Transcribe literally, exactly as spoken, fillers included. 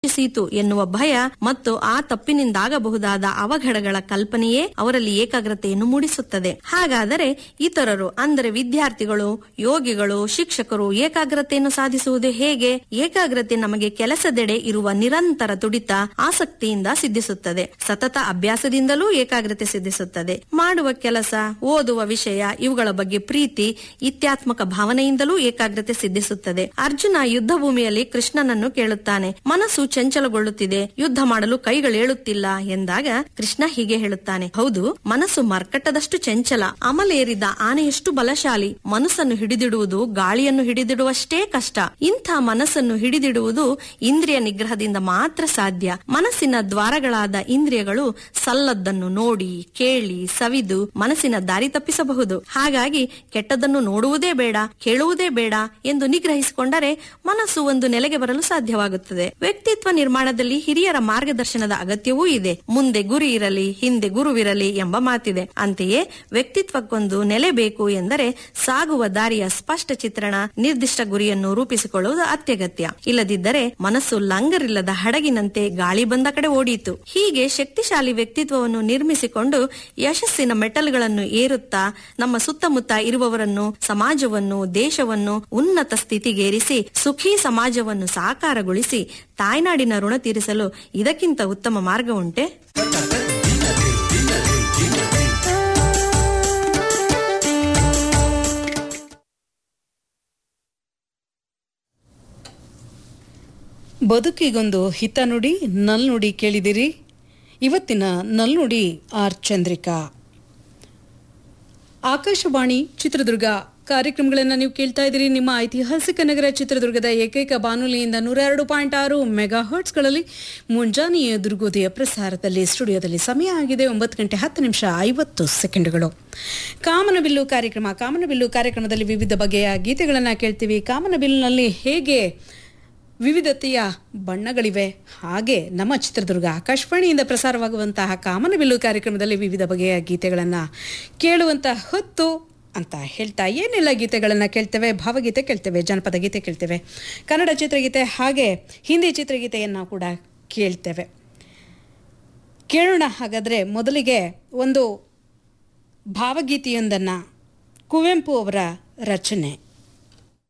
ಸೀತು ಎನ್ನುವ ಭಯ ಮತ್ತು ಆ ತಪ್ಪಿನಿಂದಾಗಬಹುದಾದ ಅವಘಡಗಳ ಕಲ್ಪನೆಯೇ ಅವರಲ್ಲಿ ಏಕಾಗ್ರತೆಯನ್ನು ಮೂಡಿಸುತ್ತದೆ. ಹಾಗಾದರೆ ಇತರರು ಅಂದರೆ ವಿದ್ಯಾರ್ಥಿಗಳು, ಯೋಗಿಗಳು, ಶಿಕ್ಷಕರು ಏಕಾಗ್ರತೆಯನ್ನು ಸಾಧಿಸುವುದು ಹೇಗೆ? ಏಕಾಗ್ರತೆ ನಮಗೆ ಕೆಲಸದೆಡೆ ಇರುವ ನಿರಂತರ ತುಡಿತ, ಆಸಕ್ತಿಯಿಂದ ಸಿದ್ಧಿಸುತ್ತದೆ. ಸತತ ಅಭ್ಯಾಸದಿಂದಲೂ ಏಕಾಗ್ರತೆ ಸಿದ್ಧಿಸುತ್ತದೆ. ಮಾಡುವ ಕೆಲಸ, ಓದುವ ವಿಷಯ ಇವುಗಳ ಬಗ್ಗೆ ಪ್ರೀತಿ, ಇತ್ಯಾತ್ಮಕ ಭಾವನೆಯಿಂದಲೂ ಏಕಾಗ್ರತೆ ಸಿದ್ಧಿಸುತ್ತದೆ. ಅರ್ಜುನ ಯುದ್ಧ ಭೂಮಿಯಲ್ಲಿ ಕೃಷ್ಣನನ್ನು ಕೇಳುತ್ತಾನೆ, ಮನಸ್ಸು ಚಂಚಲಗೊಳ್ಳುತ್ತಿದೆ, ಯುದ್ಧ ಮಾಡಲು ಕೈಗಳೇಳುತ್ತಿಲ್ಲ ಎಂದಾಗ ಕೃಷ್ಣ ಹೀಗೆ ಹೇಳುತ್ತಾನೆ, ಹೌದು, ಮನಸ್ಸು ಮರ್ಕಟ್ಟದಷ್ಟು ಚಂಚಲ, ಅಮಲೇರಿದ ಆನೆಯಷ್ಟು ಬಲಶಾಲಿ. ಮನಸ್ಸನ್ನು ಹಿಡಿದಿಡುವುದು ಗಾಳಿಯನ್ನು ಹಿಡಿದಿಡುವಷ್ಟೇ ಕಷ್ಟ. ಇಂಥ ಮನಸ್ಸನ್ನು ಹಿಡಿದಿಡುವುದು ಇಂದ್ರಿಯ ನಿಗ್ರಹದಿಂದ ಮಾತ್ರ ಸಾಧ್ಯ. ಮನಸ್ಸಿನ ದ್ವಾರಗಳಾದ ಇಂದ್ರಿಯಗಳು ಸಲ್ಲದ್ದನ್ನು ನೋಡಿ, ಕೇಳಿ, ಸವಿದು ಮನಸ್ಸಿನ ದಾರಿ ತಪ್ಪಿಸಬಹುದು. ಹಾಗಾಗಿ ಕೆಟ್ಟದನ್ನು ನೋಡುವುದೇ ಬೇಡ, ಕೇಳುವುದೇ ಬೇಡ ಎಂದು ನಿಗ್ರಹಿಸಿಕೊಂಡರೆ ಮನಸ್ಸು ಒಂದು ನೆಲೆಗೆ ಬರಲು ಸಾಧ್ಯವಾಗುತ್ತದೆ. ವ್ಯಕ್ತಿತ್ವ ನಿರ್ಮಾಣದಲ್ಲಿ ಹಿರಿಯರ ಮಾರ್ಗದರ್ಶನದ ಅಗತ್ಯವೂ ಇದೆ. ಮುಂದೆ ಗುರಿ ಇರಲಿ, ಹಿಂದೆ ಗುರುವಿರಲಿ ಎಂಬ ಮಾತಿದೆ. ಅಂತೆಯೇ ವ್ಯಕ್ತಿತ್ವಕ್ಕೊಂದು ನೆಲೆ ಬೇಕು ಎಂದರೆ ಸಾಗುವ ದಾರಿಯ ಸ್ಪಷ್ಟ ಚಿತ್ರಣ, ನಿರ್ದಿಷ್ಟ ಗುರಿಯನ್ನು ರೂಪಿಸಿಕೊಳ್ಳುವುದು ಅತ್ಯಗತ್ಯ. ಇಲ್ಲದಿದ್ದರೆ ಮನಸ್ಸು ಲಂಗರಿಲ್ಲದ ಹಡಗಿನಂತೆ ಗಾಳಿ ಬಂದ ಕಡೆ ಓಡಿತು. ಹೀಗೆ ಶಕ್ತಿಶಾಲಿ ವ್ಯಕ್ತಿತ್ವವನ್ನು ನಿರ್ಮಿಸಿಕೊಂಡು ಯಶಸ್ಸಿನ ಮೆಟ್ಟಲುಗಳನ್ನು ಏರುತ್ತಾ ನಮ್ಮ ಸುತ್ತಮುತ್ತ ಇರುವವರನ್ನು, ಸಮಾಜವನ್ನು, ದೇಶವನ್ನು ಉನ್ನತ ಸ್ಥಿತಿಗೇರಿಸಿ ಸುಖಿ ಸಮಾಜವನ್ನು ಸಾಕಾರಗೊಳಿಸಿ ತಾಯ್ನಾಡಿನ ಋಣ ತೀರಿಸಲು ಇದಕ್ಕಿಂತ ಉತ್ತಮ ಮಾರ್ಗ ಉಂಟೆ? ಬದುಕಿಗೊಂದು ಹಿತ ನುಡಿ, ನಲ್ನುಡಿ ಕೇಳಿದಿರಿ. ಇವತ್ತಿನ ನಲ್ನುಡಿ ಆರ್ ಚಂದ್ರಿಕಾ. ಆಕಾಶವಾಣಿ ಚಿತ್ರದುರ್ಗ ಕಾರ್ಯಕ್ರಮಗಳನ್ನು ನೀವು ಕೇಳ್ತಾ ಇದ್ದೀರಿ. ನಿಮ್ಮ ಐತಿಹಾಸಿಕ ನಗರ ಚಿತ್ರದುರ್ಗದ ಏಕೈಕ ಬಾನುಲಿಯಿಂದ ನೂರ ಎರಡು ಪಾಯಿಂಟ್ ಆರು ಮೆಗಾ ಹರ್ಟ್ಸ್ಗಳಲ್ಲಿ ಮುಂಜಾನೆಯ ದುರ್ಗೋದಯ ಪ್ರಸಾರದಲ್ಲಿ ಸ್ಟುಡಿಯೋದಲ್ಲಿ ಸಮಯ ಆಗಿದೆ ಒಂಬತ್ತು ಗಂಟೆ ಹತ್ತು ನಿಮಿಷ ಐವತ್ತು ಸೆಕೆಂಡುಗಳು. ಕಾಮನಬಿಲ್ಲು ಕಾರ್ಯಕ್ರಮ. ಕಾಮನಬಿಲ್ಲು ಕಾರ್ಯಕ್ರಮದಲ್ಲಿ ವಿವಿಧ ಬಗೆಯ ಗೀತೆಗಳನ್ನು ಕೇಳ್ತೀವಿ. ಕಾಮನಬಿಲ್ಲಿನಲ್ಲಿ ಹೇಗೆ ವಿವಿಧತೆಯ ಬಣ್ಣಗಳಿವೆ, ಹಾಗೆ ನಮ್ಮ ಚಿತ್ರದುರ್ಗ ಆಕಾಶವಾಣಿಯಿಂದ ಪ್ರಸಾರವಾಗುವಂತಹ ಕಾಮನಬಿಲ್ಲು ಕಾರ್ಯಕ್ರಮದಲ್ಲಿ ವಿವಿಧ ಬಗೆಯ ಗೀತೆಗಳನ್ನು ಕೇಳುವಂತಹ ಹೊತ್ತು ಅಂತ ಹೇಳ್ತಾ ಏನೆಲ್ಲ ಗೀತೆಗಳನ್ನು ಕೇಳ್ತೇವೆ. ಭಾವಗೀತೆ ಕೇಳ್ತೇವೆ, ಜನಪದ ಗೀತೆ ಕೇಳ್ತೇವೆ, ಕನ್ನಡ ಚಿತ್ರಗೀತೆ, ಹಾಗೆ ಹಿಂದಿ ಚಿತ್ರಗೀತೆಯನ್ನು ಕೂಡ ಕೇಳ್ತೇವೆ. ಕೇಳೋಣ. ಹಾಗಾದರೆ ಮೊದಲಿಗೆ ಒಂದು ಭಾವಗೀತೆಯೊಂದನ್ನು, ಕುವೆಂಪು ಅವರ ರಚನೆ.